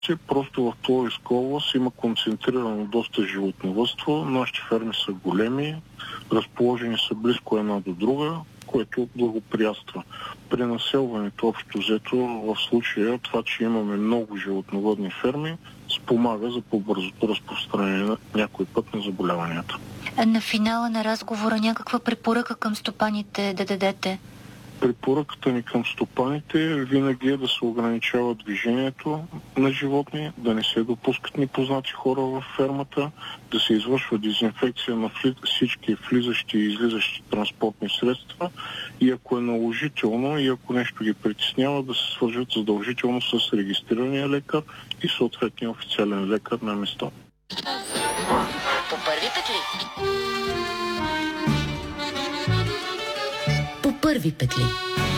Просто в Пловдивска област има концентрирано доста животновъдство. Нашите ферми са големи, разположени са близко една до друга, което благоприятства. При населването общо взето в случая това, че имаме много животновъдни ферми, спомага за по-бързото разпространение на някой път на заболяванията. На финала на разговора някаква препоръка към стопаните да дадете? Препоръката ни към стопаните винаги е да се ограничава движението на животни, да не се допускат непознати хора в фермата, да се извършва дезинфекция на всички влизащи и излизащи транспортни средства и ако е наложително и ако нещо ги притеснява, да се свържат задължително с регистрирания лекар и съответния официален лекар на места. По първи петли. По първи петли.